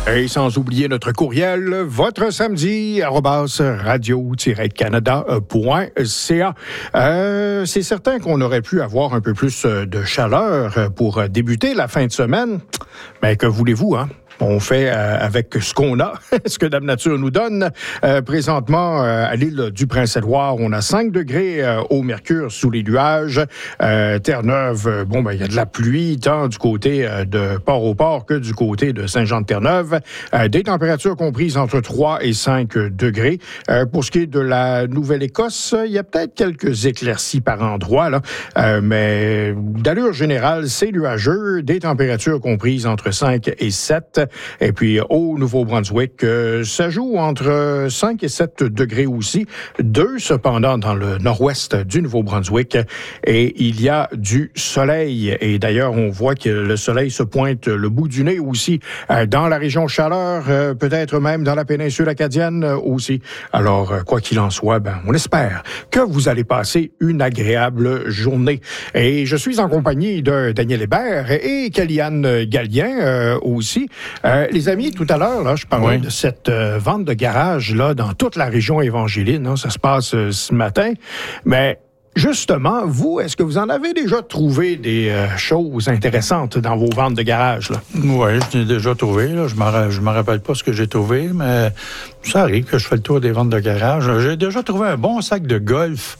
Et sans oublier notre courriel, votre samedi, @radio-canada.ca. C'est certain qu'on aurait pu avoir un peu plus de chaleur pour débuter la fin de semaine. Mais que voulez-vous, hein? On fait avec ce qu'on a, ce que Dame Nature nous donne. Présentement, à l'île du Prince-Édouard, on a 5 degrés au mercure sous les nuages. Terre-Neuve, il y a de la pluie, tant du côté de Port-au-Port que du côté de Saint-Jean-de-Terre-Neuve. Des températures comprises entre 3 et 5 degrés. Pour ce qui est de la Nouvelle-Écosse, il y a peut-être quelques éclaircies par endroit, là. Mais d'allure générale, c'est nuageux. Des températures comprises entre 5 et 7. Et puis, au Nouveau-Brunswick, ça joue entre 5 et 7 degrés aussi. 2, cependant, dans le nord-ouest du Nouveau-Brunswick. Et il y a du soleil. Et d'ailleurs, on voit que le soleil se pointe le bout du nez aussi dans la région Chaleur, peut-être même dans la péninsule acadienne aussi. Alors, quoi qu'il en soit, on espère que vous allez passer une agréable journée. Et je suis en compagnie de Daniel Hébert et Kellyanne Gallien aussi. Les amis, tout à l'heure, là, je parlais de cette vente de garage là dans toute la région évangéline. Hein, ça se passe ce matin. Mais justement, vous, est-ce que vous en avez déjà trouvé des choses intéressantes dans vos ventes de garage, là? Oui, je l'ai déjà trouvé. Là. Je me rappelle pas ce que j'ai trouvé, mais ça arrive que je fais le tour des ventes de garage. J'ai déjà trouvé un bon sac de golf,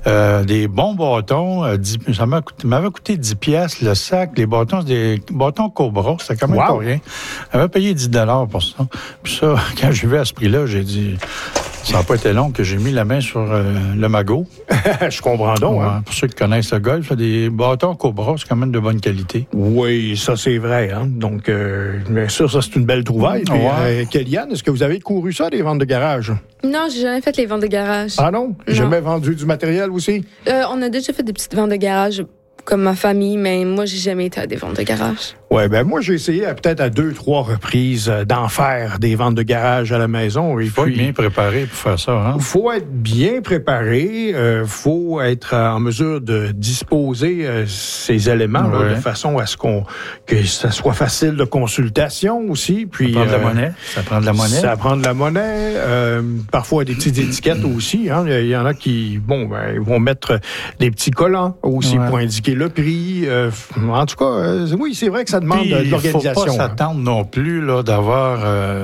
des bons bâtons. Ça m'avait coûté 10 piastres le sac. Les bâtons, c'est des bâtons Cobra. C'était quand même pas rien. J'avais payé 10 $ pour ça. Puis ça, quand j'ai vu à ce prix-là, j'ai dit... Ça n'a pas été long que j'ai mis la main sur le magot. Je comprends donc. Hein? Pour ceux qui connaissent le golf, des bâtons Cobra, c'est quand même de bonne qualité. Oui, ça c'est vrai. Hein? Donc, bien sûr, ça c'est une belle trouvaille. Puis, Kellyanne, est-ce que vous avez couru ça, des ventes de garage? Non, j'ai jamais fait les ventes de garage. Ah non? Jamais vendu du matériel aussi? On a déjà fait des petites ventes de garage comme ma famille, mais moi, j'ai jamais été à des ventes de garage. Oui, moi, j'ai essayé peut-être à 2-3 reprises d'en faire des ventes de garage à la maison. Il faut être bien préparé pour faire ça. Hein? Faut être bien préparé. Faut être en mesure de disposer ces éléments là, de façon à ce que ça soit facile de consultation aussi. Puis, ça prend de la monnaie. Ça prend de la monnaie. Parfois, des petites étiquettes aussi. Hein. Il y en a qui ils vont mettre des petits collants aussi pour indiquer le prix. En tout cas, oui, c'est vrai que ça demande de l'organisation. Il ne faut pas s'attendre non plus là, d'avoir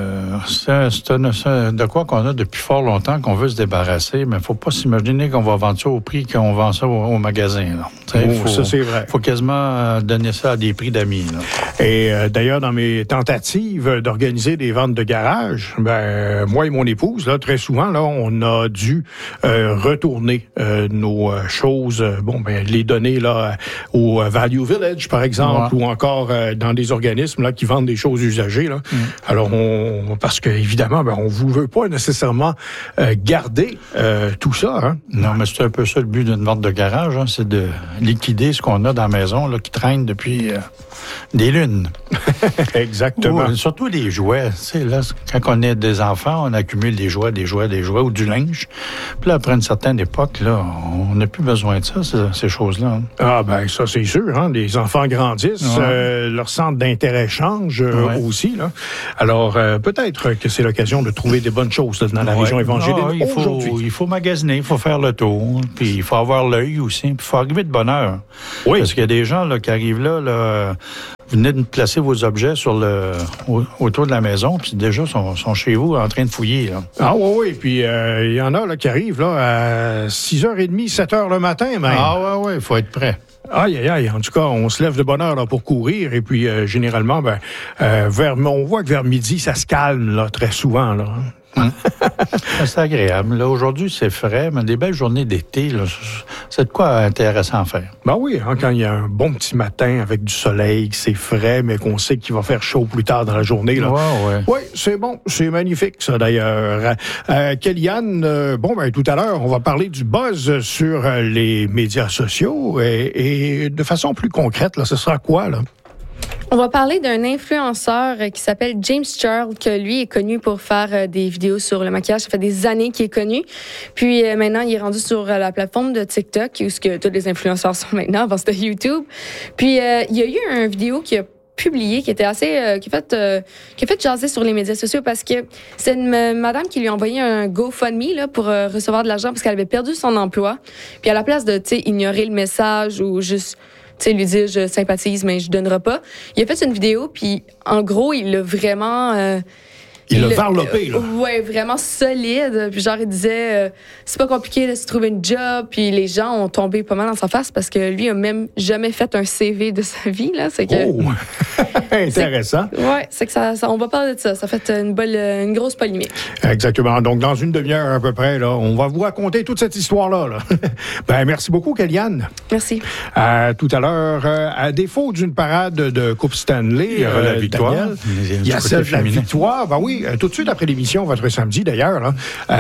de quoi qu'on a depuis fort longtemps qu'on veut se débarrasser, mais il ne faut pas s'imaginer qu'on va vendre ça au prix qu'on vend ça au magasin. Là. Ça, c'est vrai. Il faut quasiment donner ça à des prix d'amis. Là. Et d'ailleurs, dans mes tentatives d'organiser des ventes de garage, moi et mon épouse, là, très souvent, là, on a dû retourner nos choses, les donner là, au Value Village, par exemple, ou encore dans des organismes là, qui vendent des choses usagées. Là. Alors, parce qu'évidemment, on ne vous veut pas nécessairement garder tout ça. Hein? Non, mais c'est un peu ça le but d'une vente de garage, hein, c'est de liquider ce qu'on a dans la maison là, qui traîne depuis des lunes. Exactement. Surtout les jouets. Tu sais, là, quand on est des enfants, on accumule des jouets ou du linge. Puis là, après une certaine époque, là, on n'a plus besoin de ça, ces choses-là. Hein. Ah, ça, c'est sûr. Hein? Les enfants grandissent, leur centre d'intérêt change aussi. Là. Alors, peut-être que c'est l'occasion de trouver des bonnes choses là, dans la région évangélique aujourd'hui. Il faut magasiner, il faut faire le tour, puis il faut avoir l'œil aussi, puis il faut arriver de bonne heure. Oui. Parce qu'il y a des gens là, qui arrivent là, vous venez de placer vos objets autour de la maison, puis déjà, sont chez vous en train de fouiller. Là. Ah oui, puis il y en a là, qui arrivent là, à 6h30, 7h le matin même. Ah oui, il faut être prêt. Aïe. En tout cas, on se lève de bonne heure là, pour courir. Et puis, généralement, on voit que vers midi, ça se calme là, très souvent. Là. C'est agréable. Là, aujourd'hui, c'est frais, mais des belles journées d'été, là, c'est de quoi intéressant à faire. Oui, hein, quand il y a un bon petit matin avec du soleil, que c'est frais, mais qu'on sait qu'il va faire chaud plus tard dans la journée. Là. Oui, c'est bon. C'est magnifique, ça, d'ailleurs. Kellyanne, tout à l'heure, on va parler du buzz sur les médias sociaux. Et de façon plus concrète, là, ce sera quoi, là? On va parler d'un influenceur qui s'appelle James Charles, que lui est connu pour faire des vidéos sur le maquillage. Ça fait des années qu'il est connu. Puis maintenant, il est rendu sur la plateforme de TikTok, où tous les influenceurs sont maintenant, avant c'était YouTube. Puis il y a eu une vidéo qui a publié, qui était assez, qui a fait jaser sur les médias sociaux parce que c'est une madame qui lui a envoyé un GoFundMe là, pour recevoir de l'argent parce qu'elle avait perdu son emploi. Puis à la place de, ignorer le message ou juste, lui dire je sympathise mais je donnerai pas, il a fait une vidéo puis en gros il l'a vraiment il l'a varlopé, là. Ouais, vraiment solide. Puis genre, il disait, c'est pas compliqué de se trouver une job. Puis les gens ont tombé pas mal dans sa face parce que lui a même jamais fait un CV de sa vie, là. C'est que. Oh! Intéressant. Ouais, c'est que ça, on va parler de ça. Ça fait une grosse polémique. Exactement. Donc, dans une demi-heure à peu près, là, on va vous raconter toute cette histoire-là, là. Ben, merci beaucoup, Kellyanne. Merci. Tout à l'heure, à défaut d'une parade de Coupe Stanley, il y aura la victoire. Daniel, il y a celle de la victoire. Ben oui. Tout de suite après l'émission, votre samedi d'ailleurs, là,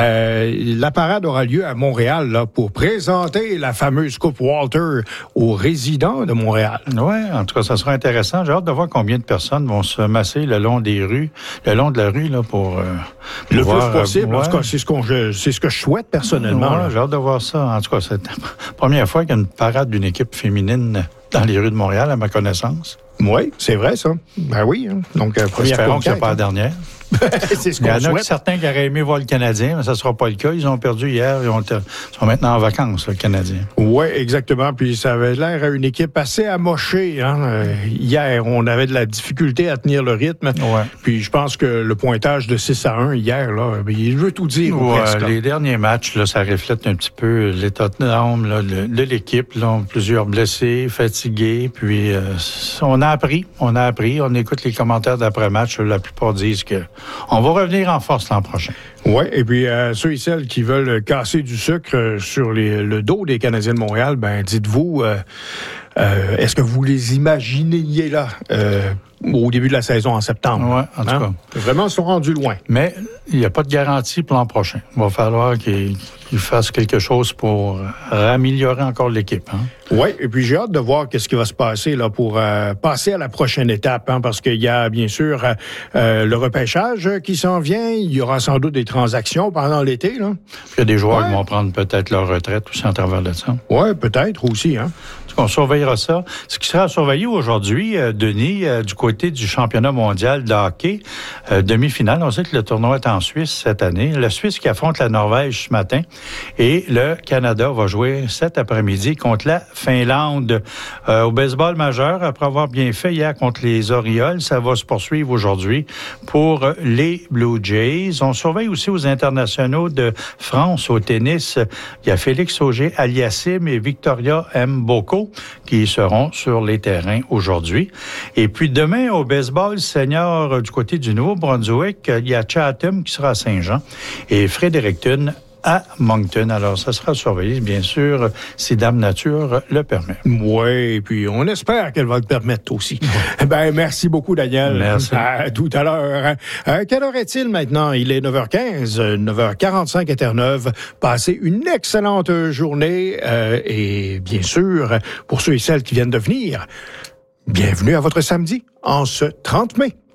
la parade aura lieu à Montréal là, pour présenter la fameuse Coupe Walter aux résidents de Montréal. Oui, en tout cas, ça sera intéressant. J'ai hâte de voir combien de personnes vont se masser le long de la rue là, pour le voir, plus possible. En tout cas, c'est ce que je souhaite personnellement. Ouais, j'ai hâte de voir ça. En tout cas, c'est la première fois qu'il y a une parade d'une équipe féminine dans les rues de Montréal, à ma connaissance. Oui, c'est vrai, ça. Ben oui. Hein. Donc, espérons que ce n'est pas la dernière. C'est ce qu'on souhaite. Il y en a certains qui auraient aimé voir le Canadien, mais ça ne sera pas le cas. Ils ont perdu hier. Ils sont maintenant en vacances, le Canadien. Oui, exactement. Puis ça avait l'air à une équipe assez amochée. Hein? Hier, on avait de la difficulté à tenir le rythme. Ouais. Puis je pense que le pointage de 6-1 hier, là, il veut tout dire. Ouais, les derniers matchs, là, ça reflète un petit peu l'état d'âme de l'équipe. Là, plusieurs blessés, fatigués. Puis on a appris. On écoute les commentaires d'après-match. La plupart disent que on va revenir en force l'an prochain. Oui, et puis ceux et celles qui veulent casser du sucre sur le dos des Canadiens de Montréal, ben dites-vous, est-ce que vous les imagineriez là au début de la saison en septembre? Oui, en tout cas. Vraiment, ils sont rendus loin. Mais il n'y a pas de garantie pour l'an prochain. Il va falloir qu'ils fassent quelque chose pour améliorer encore l'équipe. Hein? Oui, et puis j'ai hâte de voir qu'est-ce qui va se passer là pour passer à la prochaine étape, hein, parce qu'il y a bien sûr le repêchage qui s'en vient. Il y aura sans doute des transactions pendant l'été. Là. Il y a des joueurs qui vont prendre peut-être leur retraite aussi en travers de ça. Oui, peut-être aussi. Hein. On surveillera ça. Ce qui sera surveillé aujourd'hui, Denis, du côté du championnat mondial de hockey, demi-finale. On sait que le tournoi est en Suisse cette année. La Suisse qui affronte la Norvège ce matin et le Canada va jouer cet après-midi contre la Finlande. Au baseball majeur, après avoir bien fait hier contre les Orioles, ça va se poursuivre aujourd'hui pour les Blue Jays. On surveille aussi aux internationaux de France au tennis. Il y a Félix Auger-Aliassime et Victoria Mboko qui seront sur les terrains aujourd'hui. Et puis demain, au baseball senior du côté du Nouveau-Brunswick, il y a Chatham qui sera à Saint-Jean et Fredericton à Moncton. Alors, ça sera surveillé, bien sûr, si Dame Nature le permet. Oui, et puis on espère qu'elle va le permettre aussi. Ben, merci beaucoup, Daniel. Merci. À tout à l'heure. Quelle heure est-il maintenant? Il est 9h15, 9h45 à Terre-Neuve. Passez une excellente journée et bien sûr, pour ceux et celles qui viennent de venir, bienvenue à votre samedi en ce 30 mai.